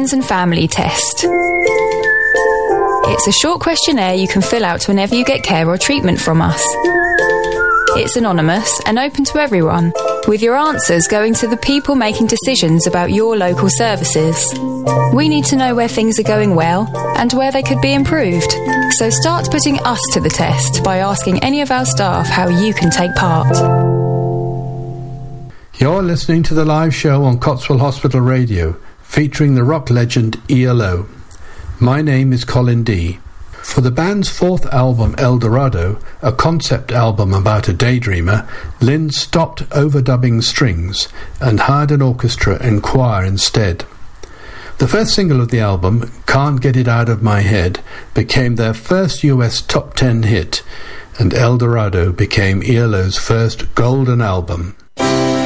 Friends and Family Test. It's a short questionnaire you can fill out whenever you get care or treatment from us. It's anonymous and open to everyone, with your answers going to the people making decisions about your local services. We need to know where things are going well and where they could be improved. So start putting us to the test by asking any of our staff how you can take part. You're listening to the live show on Cotswold Hospital Radio, featuring the rock legend ELO. My name is Colin D. For the band's fourth album, El Dorado, a concept album about a daydreamer, Lynn stopped overdubbing strings and hired an orchestra and choir instead. The first single of the album, Can't Get It Out of My Head, became their first US top 10 hit, and El Dorado became ELO's first golden album.